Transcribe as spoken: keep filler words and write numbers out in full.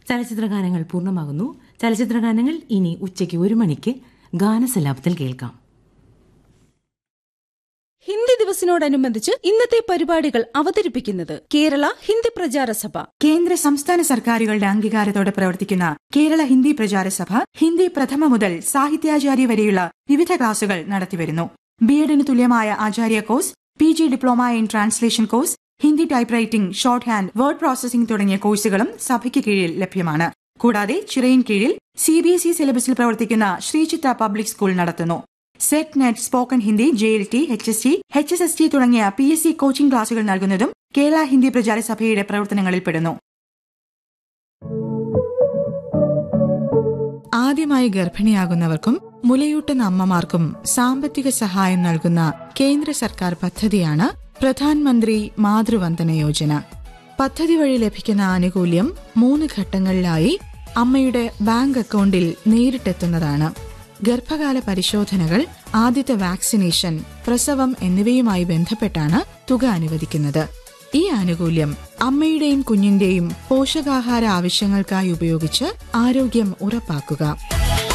ചലച്ചിത്രഗാനങ്ങൾ പൂർണ്ണമാകുന്നു. ചലച്ചിത്രഗാനങ്ങൾ ഇനി ഉച്ചയ്ക്ക് ഒരു മണിക്ക് ഗാനസലാപത്തിൽ കേൾക്കാം. ഹിന്ദി ദിവസിനോടനുബന്ധിച്ച് ഇന്നത്തെ പരിപാടികൾ അവതരിപ്പിക്കുന്നത് കേരള ഹിന്ദി പ്രചാരസഭ. കേന്ദ്ര സംസ്ഥാന സർക്കാരുകളുടെ അംഗീകാരത്തോടെ പ്രവർത്തിക്കുന്ന കേരള ഹിന്ദി പ്രചാരസഭ ഹിന്ദി പ്രഥമ മുതൽ സാഹിത്യാചാര്യ വരെയുള്ള വിവിധ ക്ലാസുകൾ നടത്തിവരുന്നു. ബി എഡിന് തുല്യമായ ആചാര്യ course, P G diploma in translation course, Hindi type writing, short hand, word processing തുടങ്ങിയ കോഴ്സുകളും സഭയ്ക്ക് കീഴിൽ ലഭ്യമാണ്. കൂടാതെ ചിറയിൻ കീഴിൽ സി ബി എസ് ഇ സിലബസിൽ പ്രവർത്തിക്കുന്ന ശ്രീചിത്ര പബ്ലിക് സ്കൂൾ നടത്തുന്നു. Set, net, spoken Hindi, J L T, H S T, H S S T തുടങ്ങിയ പി എസ് സി കോച്ചിംഗ് ക്ലാസുകൾ നൽകുന്നതും കേരള ഹിന്ദി പ്രചാരസഭയുടെ പ്രവർത്തനങ്ങളിൽപ്പെടുന്നു. ആദ്യമായി ഗർഭിണിയാകുന്നവർക്കും മുലയൂട്ടുന്ന അമ്മമാർക്കും സാമ്പത്തിക സഹായം നൽകുന്ന കേന്ദ്ര സർക്കാർ പദ്ധതിയാണ് പ്രധാൻമന്ത്രി മാതൃവന്ദന യോജന. പദ്ധതി വഴി ലഭിക്കുന്ന ആനുകൂല്യം മൂന്ന് ഘട്ടങ്ങളിലായി അമ്മയുടെ ബാങ്ക് അക്കൌണ്ടിൽ നേരിട്ടെത്തുന്നതാണ്. ഗർഭകാല പരിശോധനകൾ, ആദ്യത്തെ വാക്സിനേഷൻ, പ്രസവം എന്നിവയുമായി ബന്ധപ്പെട്ടാണ് തുക അനുവദിക്കുന്നത്. ഈ ആനുകൂല്യം അമ്മയുടെയും കുഞ്ഞിന്റെയും പോഷകാഹാര ആവശ്യങ്ങൾക്കായി ഉപയോഗിച്ച് ആരോഗ്യം ഉറപ്പാക്കുക.